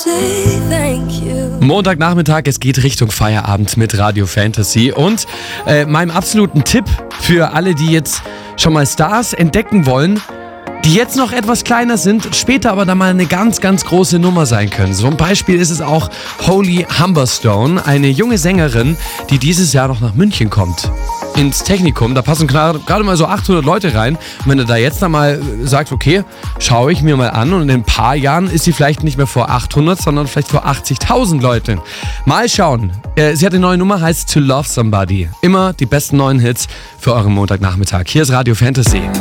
Montagnachmittag, es geht Richtung Feierabend mit Radio Fantasy und meinem absoluten Tipp für alle, die jetzt schon mal Stars entdecken wollen, die jetzt noch etwas kleiner sind, später aber dann mal eine ganz, ganz große Nummer sein können. So ein Beispiel ist es auch Holly Humberstone, eine junge Sängerin, die dieses Jahr noch nach München kommt. Ins Technikum, da passen gerade mal so 800 Leute rein. Und wenn du da jetzt einmal sagst, okay, schaue ich mir mal an und in ein paar Jahren ist sie vielleicht nicht mehr vor 800, sondern vielleicht vor 80.000 Leuten. Mal schauen. Sie hat eine neue Nummer, heißt To Love Somebody. Immer die besten neuen Hits für euren Montagnachmittag. Hier ist Radio Fantasy.